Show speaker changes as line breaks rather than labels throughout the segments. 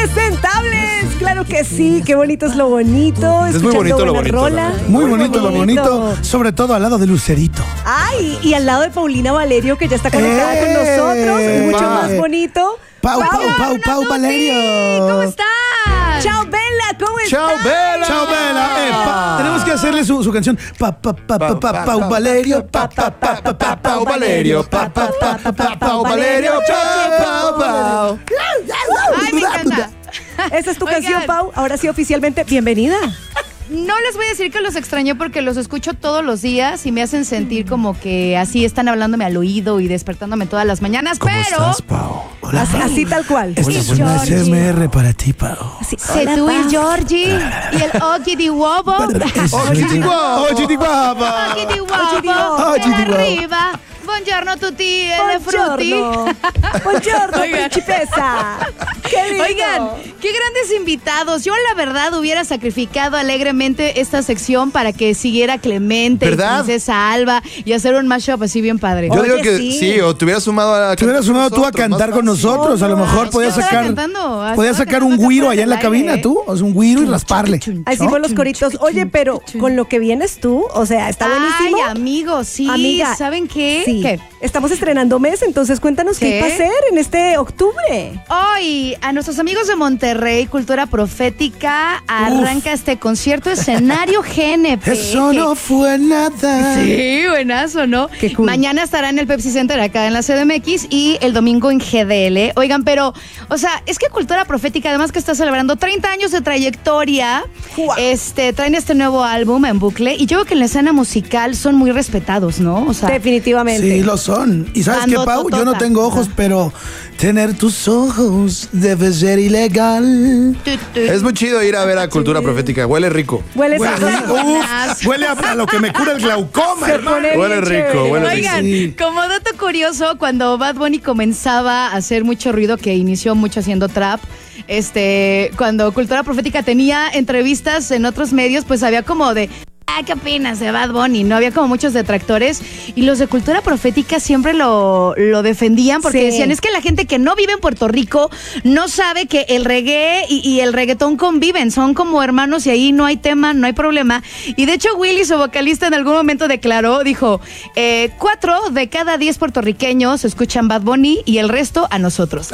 impresentables. Claro que sí, qué bonito es lo bonito.
Es muy bonito lo bonito.
Rola.
Muy bonito lo bonito, sobre todo al lado de Lucerito.
Ay, y al lado de Paulina Valerio, que ya está conectada con nosotros. Mucho más bonito.
Pau Valerio.
¿Cómo estás?
Chao, Bella, ¿cómo estás?
Chao, Bella.
Chao, Bella. Tenemos que hacerle su canción. Pau Valerio.
Pau Valerio. Pau Valerio. Pau.
Ay, me encanta.
Esa es tu
Oigan.
canción, Pau. Ahora sí, oficialmente, bienvenida.
No les voy a decir que los extrañé porque los escucho todos los días y me hacen sentir como que así están hablándome al oído y despertándome todas las mañanas,
¿Cómo
pero
estás, Pau?
Hola,
Así tal cual.
Esta es una SMR para ti, Pau.
Así,
se
hola,
tú y
Pau.
Georgie y el Oki di Wobo.
Ochi di guapa.
Oki di Wobo. Arriba. Buongiorno tutti e le frutti.
Buongiorno,
Oigan.
principesa. Qué lindo.
Oigan, qué grandes invitados. Yo la verdad hubiera sacrificado alegremente esta sección para que siguiera Clemente y
¿Verdad?
Princesa Alba y hacer un mashup así bien padre.
Yo
Oye,
digo que
sí.
sí, o te hubieras sumado a
Te hubieras sumado tú a cantar con nosotros. A lo mejor podías
estaba
sacar
cantando,
podías
estaba
sacar un
cantando
güiro
fuera
allá en la
del
cabina,
aire,
tú. O sea, un güiro y rasparle.
Así
¿no?
con los coritos. Oye, pero con lo que vienes tú, o sea, está buenísimo.
Ay, amigos, sí.
Amiga,
¿Saben qué?
Sí.
¿Qué?
Estamos estrenando mes, entonces cuéntanos qué
¿Qué?
va a hacer en este octubre.
Hoy, a nuestros amigos de Monterrey, Cultura Profética, arranca este concierto escenario GNP.
Eso
que-
no fue nada.
Sí, buenazo, ¿no?
Qué cool.
Mañana estará en el Pepsi Center acá en la CDMX y el domingo en GDL. Oigan, pero, o sea, es que Cultura Profética, además que está celebrando 30 años de trayectoria,
Guau.
traen este nuevo álbum en bucle y yo creo que en la escena musical son muy respetados, ¿no? O sea,
Definitivamente.
Sí, lo son. Y sabes qué, Pau, yo no tengo ojos, pero tener tus ojos debe ser ilegal.
Es muy chido ir a ver a Cultura Profética. Huele rico.
Huele
Huele,
sabroso.
huele a lo que me cura el glaucoma,
Se
hermano.
pone
Huele
bien
rico,
chévere.
huele
Oigan,
Sí.
como dato curioso, cuando Bad Bunny comenzaba a hacer mucho ruido, que inició mucho haciendo trap, cuando Cultura Profética tenía entrevistas en otros medios, pues había como de... ¿Qué opinas de Bad Bunny? No había como muchos detractores y los de Cultura Profética siempre lo defendían porque
Sí.
decían, es que la gente que no vive en Puerto Rico no sabe que el reggae y el reggaetón conviven, son como hermanos y ahí no hay tema, no hay problema. Y de hecho Willy, su vocalista, en algún momento declaró, dijo, 4 de cada 10 puertorriqueños escuchan Bad Bunny y el resto a nosotros.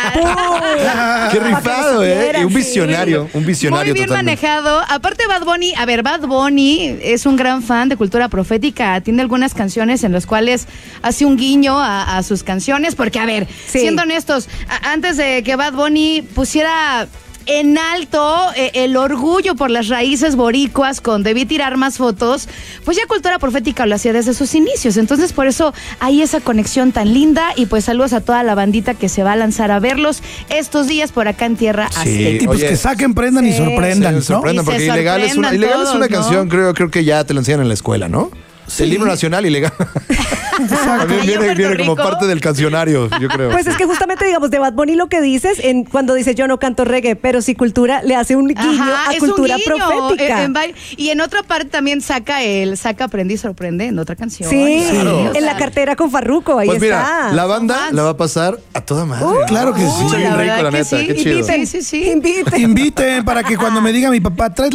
Qué rifado,
supieran,
¿eh? Y un
sí.
visionario,
Muy bien
totalmente.
manejado. Aparte Bad Bunny, Bad Bunny es un gran fan de Cultura Profética. Tiene algunas canciones en las cuales hace un guiño a sus canciones. Porque,
Sí.
siendo honestos, antes de que Bad Bunny pusiera en alto el orgullo por las raíces boricuas con Debí tirar más fotos, pues ya Cultura Profética lo hacía desde sus inicios. Entonces por eso hay esa conexión tan linda y pues saludos a toda la bandita que se va a lanzar a verlos estos días por acá en Tierra
Sí.
Azteca.
Y pues
Oye,
que saquen, prendan y
sí.
sorprendan,
Se
¿no?
sorprendan
Y se
porque ilegal es una
sorprendan
canción,
todos,
creo que ya te la enseñan en la escuela, ¿no?
Sí.
El himno nacional ilegal. También
Allá en Puerto
viene como
Rico.
parte del cancionario, yo creo.
Pues es que justamente, digamos, de Bad Bunny lo que dices, cuando dice yo no canto reggae, pero si Cultura le hace un guiño a
es
Cultura
un guiño,
Profética.
Y en otra parte también saca Aprendí y Sorprende en otra canción.
Sí,
Claro.
en la cartera con Farruko, ahí
Pues mira,
está.
la banda la va a pasar a toda madre.
Claro que sí.
Sí, bien
la
rico,
verdad
la
que
neta,
sí.
qué chido.
Inviten,
Sí.
inviten.
Inviten para que cuando me diga mi papá, traes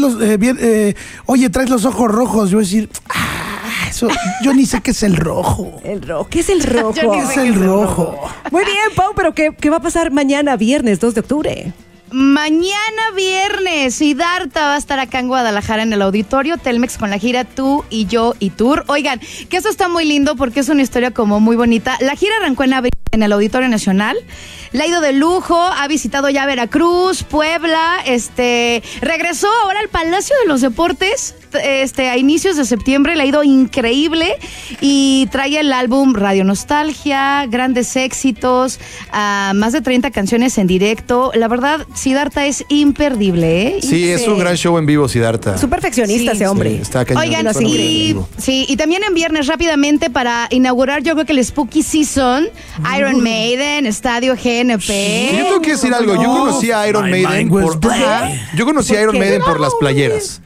oye, traes los ojos rojos, yo voy a decir, eso, yo ni sé qué es el rojo.
El rojo. ¿Qué es el rojo?
Yo ni
¿Qué
sé
es el rojo?
Muy bien, Pau, pero ¿qué va a pasar mañana, viernes 2 de octubre?
Mañana viernes, Siddhartha va a estar acá en Guadalajara en el auditorio Telmex con la gira Tú y Yo y Tour. Oigan, que eso está muy lindo porque es una historia como muy bonita. La gira arrancó en abril en el Auditorio Nacional. Le ha ido de lujo, ha visitado ya Veracruz, Puebla, regresó ahora al Palacio de los Deportes, a inicios de septiembre, le ha ido increíble y trae el álbum Radio Nostalgia, grandes éxitos, más de 30 canciones en directo. La verdad, Siddhartha es imperdible, ¿eh?
Sí, es un gran show en vivo, Siddhartha.
Es un perfeccionista
Sí,
ese hombre.
Sí, está cañón.
Oigan,
Suena muy bien en
y,
vivo.
sí, y también en viernes rápidamente para inaugurar yo creo que el Spooky Season, Iron Maiden, Estadio GNP.
Sí, yo tengo que decir algo. Yo conocí a Iron
My
Maiden
mind was
por...
blank.
Yo conocí a Iron
qué?
Maiden por las playeras.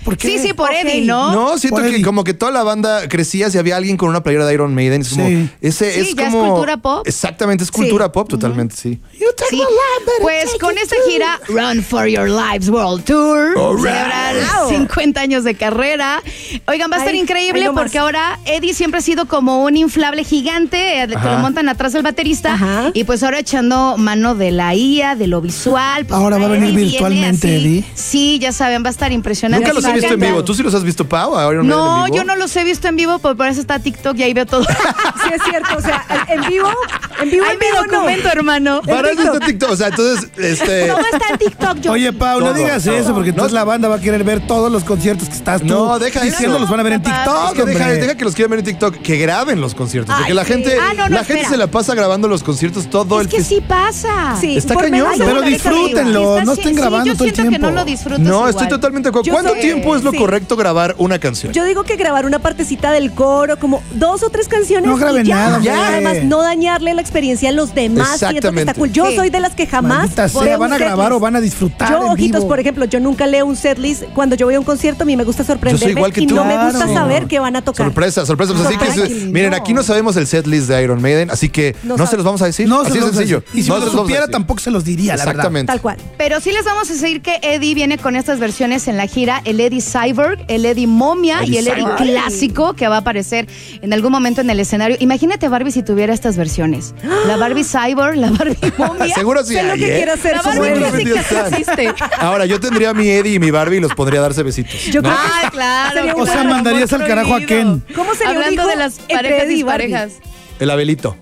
¿Por qué?
Sí, por
Ok.
Eddie, ¿no?
No, siento
Por
que
Eddie.
como que toda la banda crecía si había alguien con una playera de Iron Maiden. Es como,
Sí.
ese
Sí,
es
ya es
como.
cultura pop.
Exactamente, es cultura pop totalmente, sí.
Sí. Pues con esta gira Run for Your Lives World Tour celebrar 50 años de carrera. Oigan, va a estar
Ay,
increíble
ahí nomás.
porque ahora Eddie siempre ha sido como un inflable gigante que
Ajá.
lo montan atrás del baterista
Ajá.
y pues ahora echando mano de la IA, de lo visual. Pues
Ahora va a venir
Eddie viene
virtualmente,
así.
Eddie.
Sí, ya saben, va a estar impresionante.
Nunca los he
Me
visto en
encanta.
vivo. ¿Tú sí los has visto, Pau? ¿A Iron Maiden
No,
en vivo?
yo no los he visto en vivo, pues por eso está TikTok y ahí veo todo.
Sí, es cierto. O sea, en vivo,
Ahí
en
me
vivo no.
documento, hermano.
Para eso está TikTok. O sea, entonces,
¿Cómo está en TikTok? Yo
Oye, Pau, no
Todo,
digas
todo.
eso, porque
No.
entonces la banda va a querer ver todos los conciertos que estás tú
No, deja
diciendo,
eso.
los van a ver en
Papá.
TikTok,
Es que
hombre.
deja que los quieran ver en TikTok, que graben los conciertos. Porque
Ay,
la
sí.
gente,
Ah, no,
la gente
espera.
se la pasa grabando los conciertos todo
Es
el
que
fes-
sí pasa.
Sí,
Está
por
cañón,
menos de
pero
una vez
disfrútenlo.
arriba.
no estén grabando
yo
todo el
siento que no
tiempo.
lo disfrutas
No,
igual.
estoy totalmente de acuerdo.
Yo
¿Cuánto
soy-
tiempo es lo
sí.
correcto grabar una canción?
Yo digo que grabar una partecita del coro, como 2 o 3 canciones.
No graben
y ya.
nada,
Ya,
hombre.
además, no dañarle la experiencia a los demás. Siento que
Exactamente.
está cool. Yo
Sí.
soy de las que jamás.
Maldita
veo
sea,
un
¿van a grabar
setlist.
o van a disfrutar
Yo,
en
ojitos,
vivo?
por ejemplo, yo nunca leo un setlist. Cuando yo voy a un concierto, a mí me gusta sorprenderme.
igual que
y
tú.
no me gusta
Claro.
saber qué van a tocar.
Sorpresa. Pues así que,
Sorpresa.
miren, aquí no sabemos el setlist de Iron Maiden, así que
No
no se
sabe.
los vamos a decir.
No
así
se
es
los
sencillo.
Y si
No
lo
se los vamos a
supiera,
decir.
tampoco se los diría, la verdad.
Exactamente.
Tal cual.
Pero sí les vamos a decir que Eddie viene con estas versiones en la gira, el Eddie Cyborg, el Eddie Momia
Eddie
y el Eddie
Cyborg.
clásico que va a aparecer en algún momento en el escenario. Imagínate Barbie si tuviera estas versiones. La Barbie Cyborg, la Barbie Momia.
Seguro sí
Sé lo
hay,
que
¿eh?
quiero hacer
La
como
Barbie
Eddie.
Seguramente
clásica
ya
sí
están.
existe.
Ahora, yo tendría a mi Eddie y mi Barbie y los pondría a darse besitos.
Yo creo
Ah, claro.
Sería un
O sea,
claro,
mandarías
amor
al carajo a
prohibido.
Ken.
¿Cómo sería un
Hablando
hijo
de las
entre
parejas
Eddie y Barbie?
disparejas.
El Abelito.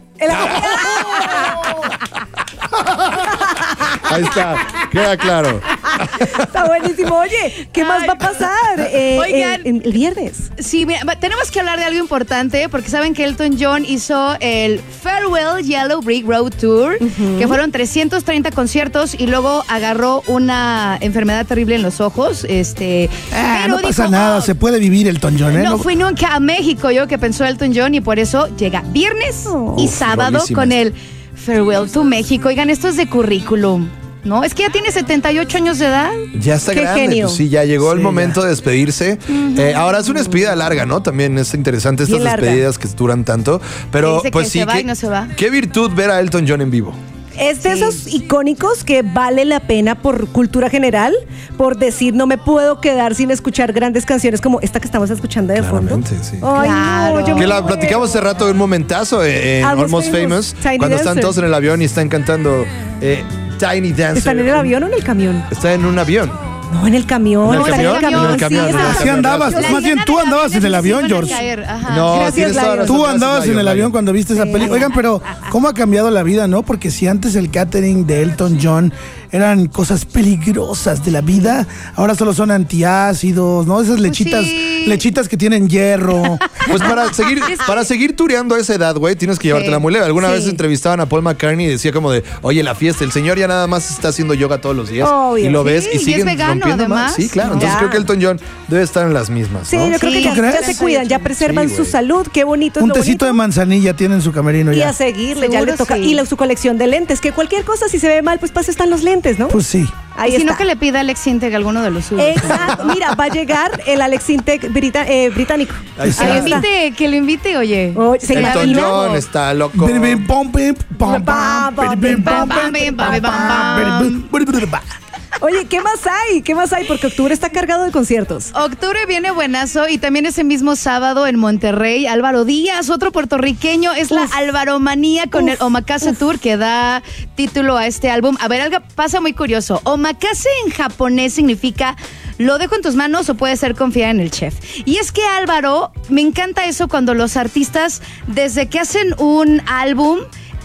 Ahí está. Queda claro.
Está buenísimo. Oye, ¿qué más
Ay.
va a pasar
Oigan.
el viernes?
Sí, mira, tenemos que hablar de algo importante porque saben que Elton John hizo el Farewell Yellow Brick Road Tour, que fueron 330 conciertos y luego agarró una enfermedad terrible en los ojos.
No pasa nada, se puede vivir Elton John, ¿eh?
No fui nunca a México, yo que pensó Elton John, y por eso llega viernes y sábado
rolísimas.
con el Farewell to México. Oigan, esto es de currículum, ¿no? Es que ya tiene 78 años de edad.
Ya está
Qué
grande.
genio.
Pues sí, ya llegó el
Sí,
momento de despedirse. Ahora es una despedida larga, ¿no? También es interesante estas
Bien larga.
despedidas que duran tanto. Pero
Dice que
pues sí.
se va y no se va.
Qué virtud ver a Elton John en vivo.
Es de
Sí.
esos icónicos que vale la pena por cultura general, por decir no me puedo quedar sin escuchar grandes canciones como esta que estamos escuchando de fondo.
Claramente, sí.
Ay,
Claro.
no, yo
Que
me
la
muero.
platicamos hace rato en un momentazo en
Almost
Almost Famous,
Famous, Tiny
cuando están
Dancer.
todos en el avión y están cantando Tiny Dancer.
¿Están en el avión o en el camión?
Está en un avión.
No, en el camión.
¿En el
está
camión?
en el
En el camión,
sí,
en el
está-
Así andabas,
Las
más bien
ganas
tú
de
andabas en el
aviones
avión,
sí van a
George.
caer, ajá.
No,
Gracias,
tienes toda la
Lion.
razón.
Tú
Gracias,
andabas en
Lion,
el
Lion.
avión cuando viste esa película. Oigan, pero ¿cómo ha cambiado la vida, no? Porque si antes el catering de Elton John eran cosas peligrosas de la vida, ahora solo son antiácidos, ¿no? Esas lechitas,
sí.
lechitas que tienen hierro.
Pues para seguir tureando a esa edad, güey, tienes que llevártela muy leve. Alguna
Sí.
vez entrevistaban a Paul McCartney y decía como de, oye, la fiesta, el señor ya nada más está haciendo yoga todos los días.
Obvio.
Y lo ves
Sí,
y
y es
siguen
vegano,
rompiendo más.
además.
Sí, claro. Entonces
Ya.
creo que Elton John debe estar en las mismas,
Sí,
¿no?
yo creo que
Sí.
ya,
¿Tú crees?
ya se cuidan, ya preservan
Sí,
su
güey.
salud. Qué bonito es
Un
lo
tecito de
bonito.
manzanilla tiene en su camerino
Y
ya.
a seguirle, ya
Seguro
le toca.
sí.
Y su colección de lentes, que cualquier cosa, si se ve mal, pues para eso están los lentes, ¿no?
Pues sí.
Ahí
Y si
está.
no, que le pida a Alex Integ alguno de los suyos.
Exacto. Mira, va a llegar el Alex Intec británico.
Ahí está.
Que lo invite, oye.
Oh, ¿se
Elton
imagina?
John está loco.
Bim, bim, pom, bim, pom, pam, bim, bim, pom, bim,
bim,
pam,
bim,
pam, bim, bim, bim, bim.
Oye, ¿qué más hay? ¿Qué más hay? Porque octubre está cargado de conciertos.
Octubre viene buenazo y también ese mismo sábado en Monterrey, Álvaro Díaz, otro puertorriqueño, es la Álvaromanía con el Omakase Tour que da título a este álbum. A ver, algo pasa muy curioso. Omakase en japonés significa lo dejo en tus manos o puede ser confiar en el chef. Y es que Álvaro, me encanta eso cuando los artistas, desde que hacen un álbum,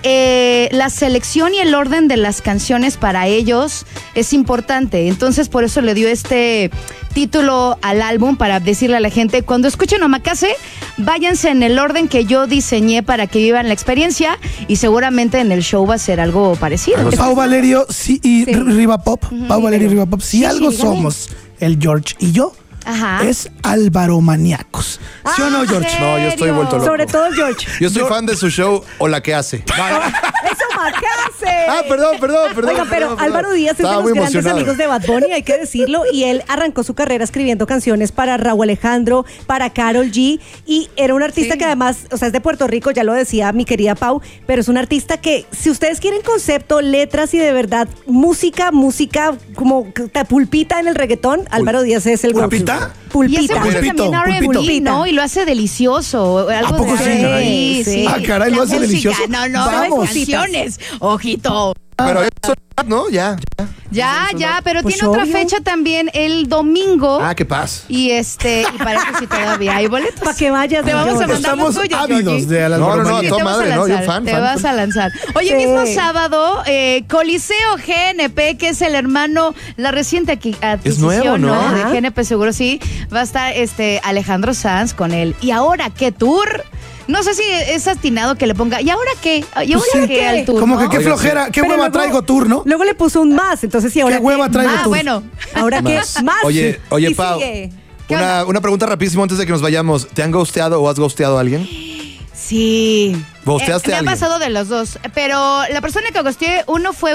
la selección y el orden de las canciones para ellos es importante. Entonces, por eso le dio este título al álbum para decirle a la gente, cuando escuchen Omakase, váyanse en el orden que yo diseñé para que vivan la experiencia y seguramente en el show va a ser algo parecido.
Pau Valerio sí, y
Sí.
Riva Pop. Pau Valerio y Riva Pop. Si
Sí,
algo
dígame.
somos, el George y yo,
Ajá.
es Álvaro Maníacos. ¿Sí o no, George?
No, yo estoy vuelto loco.
Sobre todo George.
Yo soy fan de su show o la que hace.
¡Eso Macase!
Ah, perdón.
Oiga, pero Álvaro Díaz es de
Estaba
los
muy
grandes
emocionado.
amigos de Bad Bunny, hay que decirlo, y él arrancó su carrera escribiendo canciones para Rauw Alejandro, para Karol G, y era un artista
Sí.
que además, o sea, es de Puerto Rico, ya lo decía mi querida Pau, pero es un artista que, si ustedes quieren concepto, letras y de verdad música como pulpita en el reggaetón, Álvaro Díaz es el
¿Pulpita?
Pulpita.
Y hace mucho
Pulpito,
también R&B,
pulpito.
¿no? Y lo hace delicioso. Algo
¿A poco
de
sí?
R&B,
Sí.
Ah, caray, lo
La
hace
música,
delicioso.
No,
Vamos.
canciones. Ojito.
Pero eso, ¿no? Ya.
Ya, pero
Pues
tiene otra
obvio.
fecha también el domingo.
Ah, qué paz.
Y y para eso sí todavía hay boletos.
Para que vayas.
Te vamos a
George.
mandar
Estamos
los tuyos,
ávidos
Georgie.
de Álvaro
No,
Maníacos.
a toda
Te vas
madre,
a
¿no? Yo
lanzar,
fan.
te vas a lanzar. Oye,
Sí.
mismo sábado, Coliseo GNP, que es el hermano, la reciente adquisición,
Es nuevo, ¿no?
De
Ajá.
GNP seguro, sí. Va a estar Alejandro Sanz con él. ¿Y ahora qué tour? No sé si es atinado que le ponga. ¿Y ahora qué? ¿Y ahora
Pues sí.
qué al tour?
Como que
no?
qué
Oiga,
flojera,
sí.
qué
Pero
hueva
luego-
traigo tour, ¿no?
Luego le puso un más, entonces sí, ahora
¿Qué hueva traigo
Ah,
tour?
bueno.
¿Ahora qué? Más.
Oye,
Y
Pau.
sigue.
¿Qué onda?
Una pregunta rapidísimo antes de que nos vayamos. ¿Te han ghosteado o has ghosteado a alguien?
Sí.
¿Ghosteaste
Me
a
ha
alguien?
pasado de los dos. Pero la persona que ghosteé, uno fue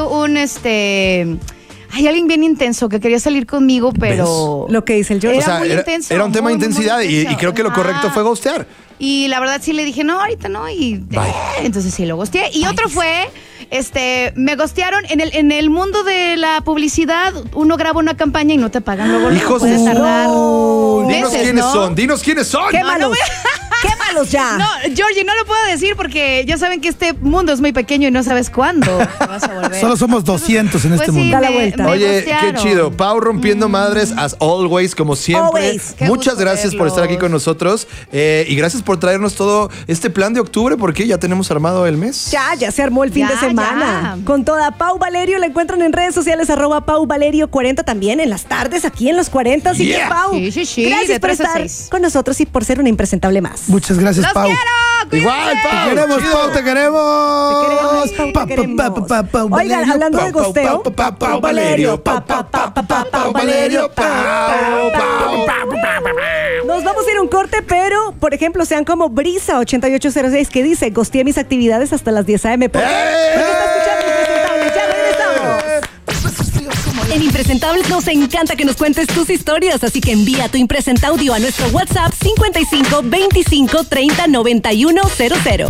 hay alguien bien intenso que quería salir conmigo, pero.
Lo que dice el George.
O sea,
muy intenso,
era un tema de
muy, muy
intensidad y
intenso.
creo que lo correcto
Ajá.
fue ghostear.
Y la verdad sí le dije, no, ahorita no. Y
Bye.
entonces sí lo ghosteé. Y otro fue, me ghostearon en el mundo de la publicidad. Uno graba una campaña y no te pagan luego.
Hijos
puede
de-
tardar
Dinos
meses,
quiénes
¿no?
son, dinos quiénes son.
¡Quémalos! ¡Quémalos ya!
No, Georgie, no lo puedo decir porque ya saben que este mundo es muy pequeño y no sabes cuándo te vas a volver.
Solo somos 200 en este
Pues sí,
mundo.
Da la vuelta.
Oye, qué
ghostearon.
chido. Pau rompiendo madres, as always, como siempre.
Always.
Qué
Muchas
gusto
gracias por estar aquí
verlos.
con nosotros. Y gracias por traernos todo este plan de octubre, porque ya tenemos armado el mes.
Ya se armó el fin
Ya,
de semana.
ya.
Con toda Pau Valerio la encuentran en redes sociales @PauValerio40 también en las tardes aquí en los 40. Así
Yeah.
que Pau,
Sí,
gracias
de
por
3 a
estar
6.
con nosotros y por ser una impresentable más.
Muchas gracias,
¡Los
Pau.
quiero!
Igual,
Te
Pau.
queremos,
chido.
Pau, te queremos.
Te queremos, Pau, te queremos. Oigan, hablando de gosteo.
Pau Valerio, Pau Valerio, Pau.
Nos vamos a ir a un corte, pero, por ejemplo, sean como Brisa 8806 que dice, gosteé mis actividades hasta las 10 a.m. ¿Por qué? Porque está escuchando Impresentables. Ya regresamos. En Impresentables nos encanta que nos cuentes tus historias, así que envía tu impresenta audio a nuestro WhatsApp 55 25 30 91 00.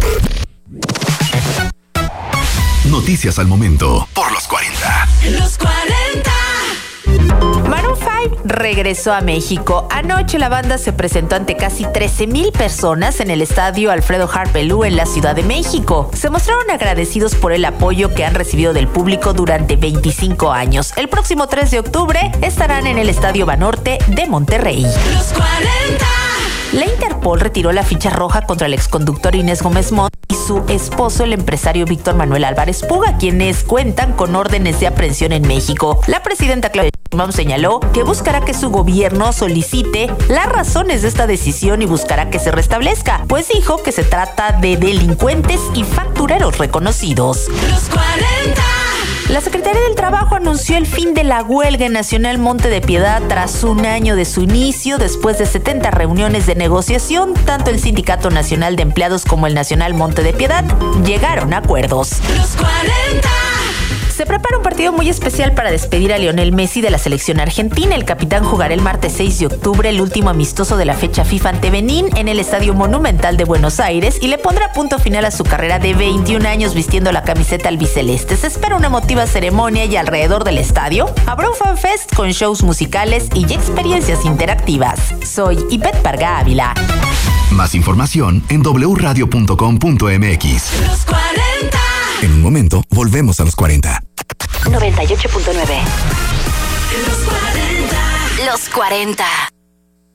Noticias al momento por los 40.
Los 40.
Maroon 5 regresó a México. Anoche la banda se presentó ante casi 13,000 personas en el estadio Alfredo Harp Helú en la Ciudad de México. Se mostraron agradecidos por el apoyo que han recibido del público durante 25 años. El próximo 3 de octubre estarán en el Estadio Banorte de Monterrey.
Los 40.
La Interpol retiró la ficha roja contra el exconductor Inés Gómez Mont y su esposo, el empresario Víctor Manuel Álvarez Puga, quienes cuentan con órdenes de aprehensión en México. La presidenta Claudia Sheinbaum señaló que buscará que su gobierno solicite las razones de esta decisión y buscará que se restablezca, pues dijo que se trata de delincuentes y factureros reconocidos.
Los 40.
La Secretaría del Trabajo anunció el fin de la huelga en Nacional Monte de Piedad tras un año de su inicio. Después de 70 reuniones de negociación, tanto el Sindicato Nacional de Empleados como el Nacional Monte de Piedad llegaron a acuerdos.
Los 40.
Se prepara un partido muy especial para despedir a Lionel Messi de la selección argentina. El capitán jugará el martes 6 de octubre, el último amistoso de la fecha FIFA ante Benín, en el Estadio Monumental de Buenos Aires, y le pondrá punto final a su carrera de 21 años vistiendo la camiseta albiceleste. Se espera una emotiva ceremonia y alrededor del estadio habrá un fanfest con shows musicales y experiencias interactivas. Soy Ivette Parga Ávila.
Más información en wradio.com.mx.
Los 40.
En un momento, volvemos a los 40.
98.9.
Los 40.
Los 40.